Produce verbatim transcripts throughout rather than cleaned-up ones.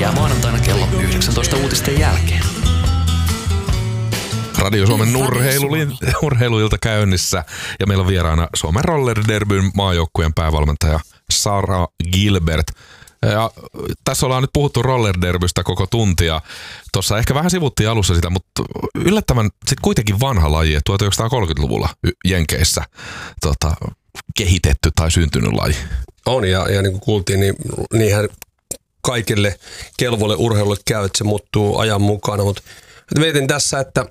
leviää maanantaina kello yhdeksäntoista uutisten jälkeen. Radio Suomen urheilu- urheiluilta käynnissä ja meillä on vieraana Suomen Roller Derbyn maajoukkueen päävalmentaja Sara Gilbert. Ja tässä ollaan nyt puhuttu Roller Derbystä koko tuntia. Tuossa ehkä vähän sivuttiin alussa sitä, mutta yllättävän sit kuitenkin vanha laji, tuhatyhdeksänsataakolmekymmentäluvulla Jenkeissä tota, kehitetty tai syntynyt laji. On ja, ja niin kuin kuultiin, niin niinhän kaikille kelvoille urheilulle käy, että se muuttuu ajan mukana, mutta mietin tässä, että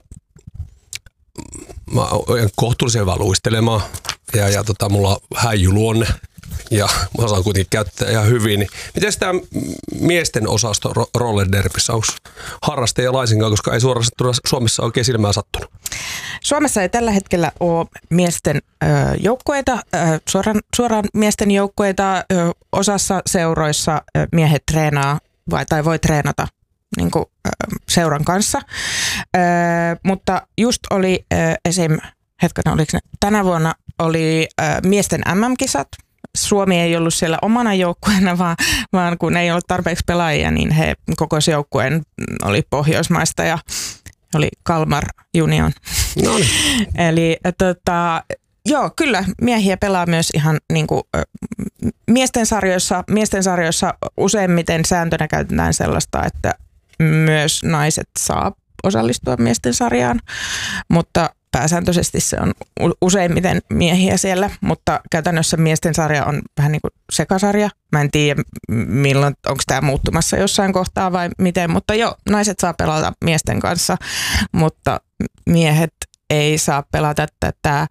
mä olen kohtuullisen hyvä luistelemaan ja, ja tota, mulla on häijyluonne ja mä osaan kuitenkin käyttää ihan hyvin. Niin miten tämä miesten osasto ro- roller derbyssä, onko harrasteja laisinkaan, koska ei suoraan Suomessa oikein silmään sattunut? Suomessa ei tällä hetkellä ole miesten ö, joukkueita, ö, suoraan, suoraan miesten joukkueita. Ö, osassa seuroissa ö, miehet treenaa vai, tai voi treenata niin kuin, ö, seuran kanssa. Ö, mutta just oli ö, esim. Hetkinen, oliko ne, tänä vuonna oli ö, miesten äm äm-kisat. Suomi ei ollut siellä omana joukkueena, vaan, vaan kun ei ollut tarpeeksi pelaajia, niin he kokoisjoukkueen oli Pohjoismaista ja oli Kalmar Union. No niin. Eli tota, joo, kyllä miehiä pelaa myös ihan niin kuin, miesten sarjoissa. Miesten sarjoissa useimmiten sääntönä käytetään sellaista, että myös naiset saa osallistua miesten sarjaan, mutta pääsääntöisesti se on useimmiten miehiä siellä, mutta käytännössä miesten sarja on vähän niin kuin sekasarja. Mä en tiedä, milloin, onko tämä muuttumassa jossain kohtaa vai miten, mutta joo, naiset saa pelata miesten kanssa, mutta miehet ei saa pelata tätä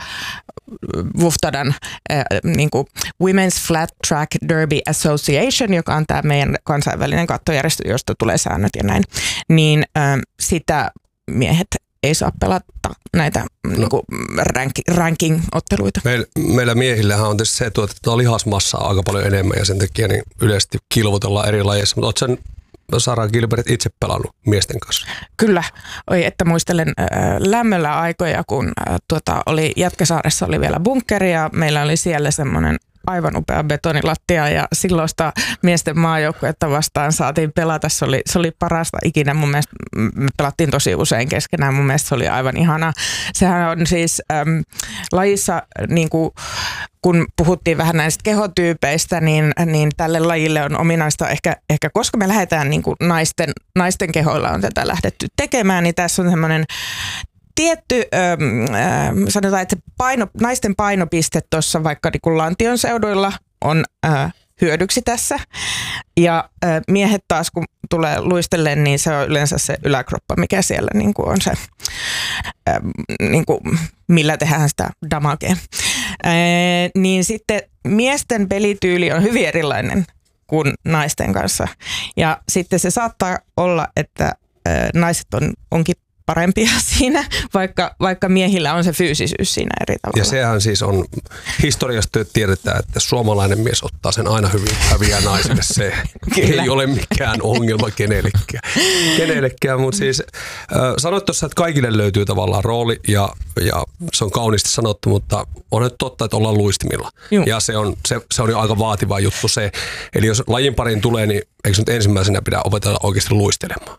W U F T A Dan äh, niin kuin Women's Flat Track Derby Association, joka on tämä meidän kansainvälinen kattojärjestö, josta tulee säännöt ja näin, niin äh, sitä miehet ei saa pelata näitä no. niin kuin rank, ranking-otteluita. Meil, meillä miehillähän on tietysti se, että on lihasmassaa aika paljon enemmän ja sen takia niin yleisesti kilvoitellaan eri lajeissa. Mutta ootko sen Sara Gilbert itse pelannut miesten kanssa? Kyllä. Oi, että muistelen äh, lämmöllä aikoja, kun äh, tuota, oli Jätkäsaaressa oli vielä bunkkeri ja meillä oli siellä semmoinen aivan upea betonilattia ja silloista miesten maajoukkuetta vastaan saatiin pelata. Se oli, se oli parasta ikinä. Mun mielestä me pelattiin tosi usein keskenään. Mun mielestä se oli aivan ihana. Sehän on siis äm, lajissa, niin kuin, kun puhuttiin vähän näistä kehotyypeistä, niin, niin tälle lajille on ominaista ehkä, ehkä koska me lähdetään niin kuin naisten, naisten kehoilla on tätä lähdetty tekemään, niin tässä on semmoinen tietty, äh, sanotaan, että paino, naisten painopiste tuossa vaikka niin lantion seuduilla on äh, hyödyksi tässä. Ja äh, miehet taas, kun tulee luistellen, niin se on yleensä se yläkroppa, mikä siellä niin kuin on se, äh, niin kuin, millä tehdään sitä damagea. Äh, niin sitten miesten pelityyli on hyvin erilainen kuin naisten kanssa. Ja sitten se saattaa olla, että äh, naiset on, onkin parempia siinä, vaikka, vaikka miehillä on se fyysisyys siinä eri tavalla. Ja sehän siis on, historiasta tiedetään, että suomalainen mies ottaa sen aina hyvin, häviää naisille. Se ei ole mikään ongelma kenellekään. kenellekään mutta siis äh, sanoit tuossa, että kaikille löytyy tavallaan rooli ja, ja se on kauniisti sanottu, mutta on nyt totta, että ollaan luistimilla. Juh. Ja se on, se, se on jo aika vaativa juttu se. Eli jos lajin pariin tulee, niin eikö nyt ensimmäisenä pidä opetella oikeasti luistelemaan?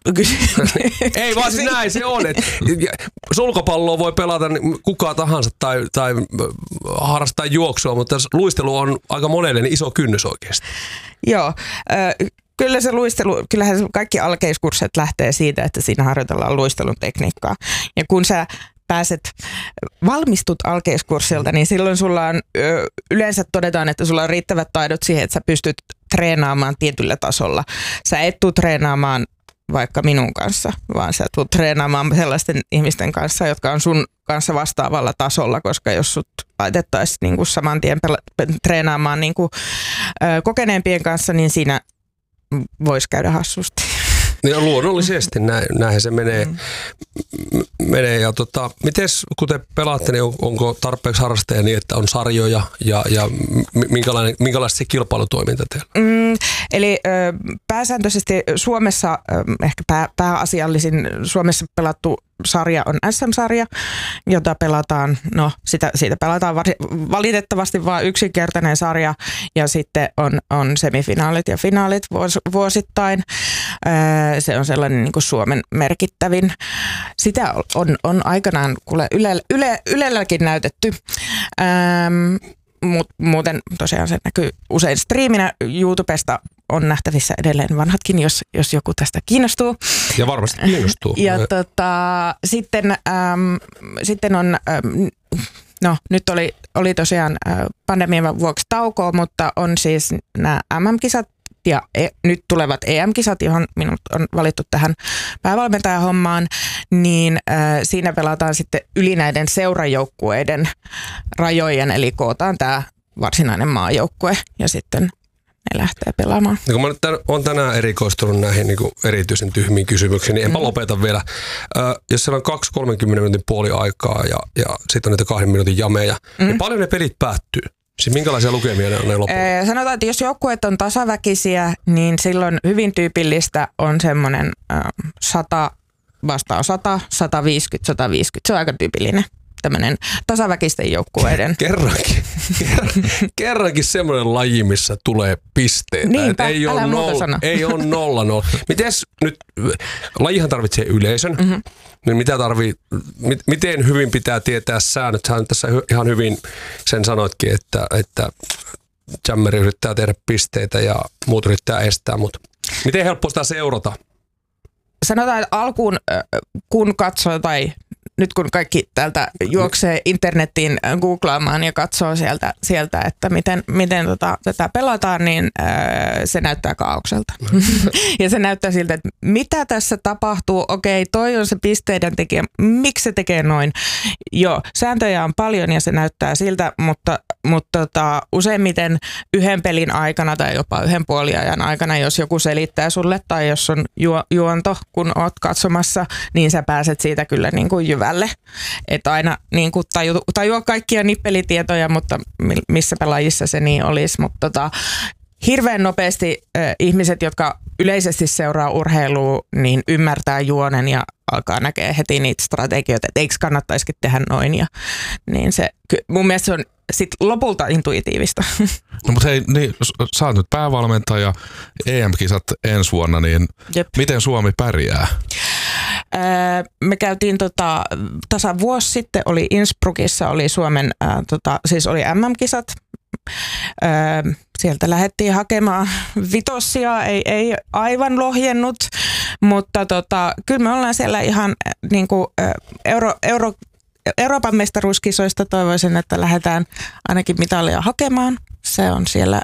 Ei vaan siis näin se on. Sulkapalloa voi pelata kuka tahansa tai, tai harrastaa juoksua, mutta luistelu on aika monelle niin iso kynnys oikeasti. Joo, äh, kyllä se luistelu, kyllähän kaikki alkeiskurssit lähtee siitä, että siinä harjoitellaan luistelun tekniikkaa. Ja kun sä pääset, valmistut alkeiskurssilta, niin silloin sulla on, yleensä todetaan, että sulla on riittävät taidot siihen, että sä pystyt treenaamaan tietyllä tasolla. Sä et tule treenaamaan vaikka minun kanssa, vaan sä tulet treenaamaan sellaisten ihmisten kanssa, jotka on sun kanssa vastaavalla tasolla, koska jos sut laitettaisiin niinku saman tien pela- treenaamaan niinku, ö, kokeneempien kanssa, niin siinä voisi käydä hassusti. Ja luonnollisesti näin, näinhän se menee. Mm. menee ja tota, mites kun te pelaatte, niin on, onko tarpeeksi harrasteja niin, että on sarjoja ja, ja minkälainen, minkälaista se kilpailutoiminta teillä? Mm, eli ö, pääsääntöisesti Suomessa, ö, ehkä pää, pääasiallisin Suomessa pelattu sarja on S M-sarja, jota pelataan, no sitä, siitä pelataan valitettavasti vain yksinkertainen sarja ja sitten on, on semifinaalit ja finaalit vuos, vuosittain. Se on sellainen niin kuin Suomen merkittävin. Sitä on, on aikanaan kuule Yle, Yle, Ylelläkin näytetty. Ähm, Muuten tosiaan se näkyy usein striiminä YouTubesta, on nähtävissä edelleen vanhatkin, jos, jos joku tästä kiinnostuu. Ja varmasti kiinnostuu. Ja tota, sitten, äm, sitten on, äm, no nyt oli, oli tosiaan äh, pandemian vuoksi taukoa, mutta on siis nämä M M-kisat ja e, nyt tulevat E M-kisat, johon minut on valittu tähän päävalmentajahommaan, niin äh, siinä pelataan sitten yli näiden seurajoukkueiden rajojen, eli kootaan tämä varsinainen maajoukkue ja sitten ne lähtee pelaamaan. No, kun mä nyt tämän, olen tänään erikoistunut näihin niin kuin erityisen tyhmiin kysymyksiin, niin enpä mm. lopeta vielä. Ö, jos siellä on kaksi kolmenkymmenen minuutin puoli aikaa ja, ja sitten on niitä kahden minuutin jameja, mm. niin paljon ne pelit päättyy? Siis minkälaisia lukemia ne on ne loppuun? Ee, sanotaan, että jos joukkueet on tasaväkisiä, niin silloin hyvin tyypillistä on semmoinen äh, sata vastaan sata, sata viisikymmentä, sata viisikymmentä. Se on aika tyypillinen tämmöinen tasaväkisten joukkueiden. Kerrankin, kerran, kerrankin semmoinen laji, missä tulee pisteitä. Niinpä, ei älä ole muuta noll, sano. Ei ole nolla nolla. Mites nyt, lajihan tarvitsee yleisön, mm-hmm. niin mitä tarvii, mit, miten hyvin pitää tietää säännöt? Sähän tässä ihan hyvin sen sanoitkin, että, että jammeri yrittää tehdä pisteitä ja muut yrittää estää, mutta miten helppoa sitä seurata? Sanotaan, että alkuun kun katsoo tai nyt kun kaikki täältä juoksee internettiin googlaamaan ja katsoo sieltä, sieltä että miten, miten tota, tätä pelataan, niin ää, se näyttää kaaokselta. Ja se näyttää siltä, että mitä tässä tapahtuu, okei, toi on se pisteiden tekijä, miksi se tekee noin? Joo, sääntöjä on paljon ja se näyttää siltä, mutta, mutta tota, useimmiten yhden pelin aikana tai jopa yhden puoliajan aikana, jos joku selittää sulle tai jos on juo, juonto, kun oot katsomassa, niin sä pääset siitä kyllä niin kuin jyvälle. Että aina niin kuin tajua, tajua kaikkia nippelitietoja, mutta missä pelaajissa se niin olisi. Mutta tota, hirveän nopeasti äh, ihmiset, jotka yleisesti seuraa urheilua, niin ymmärtää juonen ja alkaa näkee heti niitä strategioita, että eikö kannattaisikin tehdä noin. Ja, niin se, mun mielestä se on sit lopulta intuitiivista. No mutta hei, niin, sä oot nyt päävalmentaja, E M-kisat ensi vuonna, niin Jep. miten Suomi pärjää? Me käytiin tota, tasa vuosi sitten, oli Innsbruckissa, oli Suomen, ää, tota, siis oli M M-kisat. Ää, sieltä lähdettiin hakemaan vitossia, ei, ei aivan lohjennut, mutta tota, kyllä me ollaan siellä ihan niin kuin, euro, euro, Euroopan mestaruuskisoista toivoisin, että lähdetään ainakin mitalia hakemaan. Se on siellä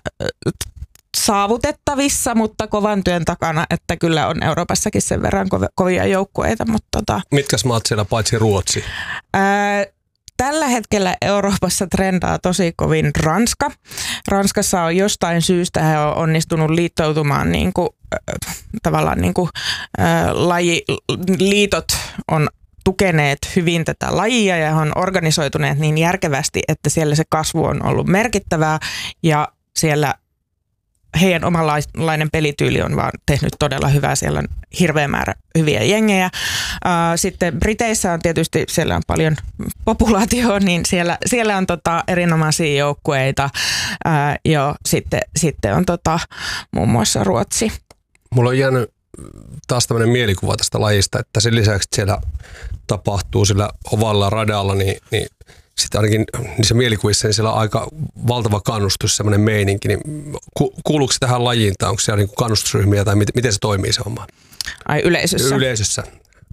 saavutettavissa, mutta kovan työn takana, että kyllä on Euroopassakin sen verran kovia joukkueita. Mutta tota, mitkäs maat siellä paitsi Ruotsi? Ää, tällä hetkellä Euroopassa trendaa tosi kovin Ranska. Ranskassa on jostain syystä he on onnistunut liittoutumaan niin kuin, äh, tavallaan niin kuin, äh, laji, liitot on tukeneet hyvin tätä lajia ja on organisoituneet niin järkevästi, että siellä se kasvu on ollut merkittävää ja siellä heidän omanlainen pelityyli on vaan tehnyt todella hyvää. Siellä on hirveä määrä hyviä jengejä. Sitten Briteissä on tietysti, siellä on paljon populaatioa, niin siellä, siellä on tota erinomaisia joukkueita. Jo, sitten, sitten on tota, muun muassa Ruotsi. Mulla on jäänyt taas tämmöinen mielikuva tästä lajista, että sen lisäksi, että siellä tapahtuu sillä ovalla radalla, niin, niin sitten ainakin niissä mielikuvissa niin siellä on aika valtava kannustus, semmoinen meininki. Niin ku, kuuluuko se tähän lajiin tai onko siellä niin kannustusryhmiä tai miten, miten se toimii se homma? Ai yleisössä? Yleisössä.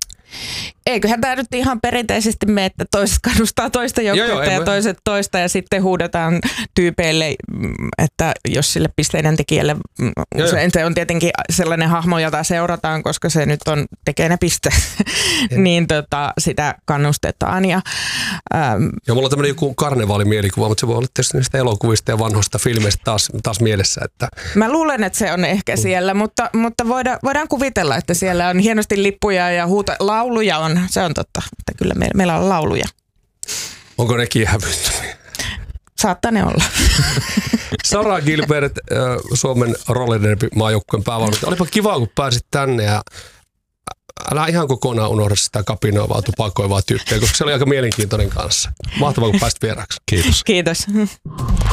Eiköhän tämä nyt ihan perinteisesti mene, että toiset kannustaa toista joukkuetta ja toiset toista ja sitten huudetaan tyypeille, että jos sille pisteiden tekijälle, usein se on tietenkin sellainen hahmo, jota seurataan, koska se nyt on, tekee ne piste, niin tota, sitä kannustetaan. Ja, ähm, ja mulla on tämmöinen joku karnevaalimielikuvaa, mutta se voi olla tietysti niistä elokuvista ja vanhoista filmeistä taas, taas mielessä. Että mä luulen, että se on ehkä siellä, mutta, mutta voidaan, voidaan kuvitella, että siellä on hienosti lippuja ja huuta, lauluja on. Se on totta, että kyllä me, meillä on lauluja. Onko nekin hävyttömiä? Saattaa ne olla. Sara Gilbert, Suomen roller derby maajoukkueen päävalmentaja. Olipa kiva, kun pääsit tänne ja älä ihan kokonaan unohda sitä kapinoivaa, tupakoivaa tyyppiä, koska se oli aika mielenkiintoinen kanssa. Mahtavaa, kun pääsit vieraksi. Kiitos. Kiitos.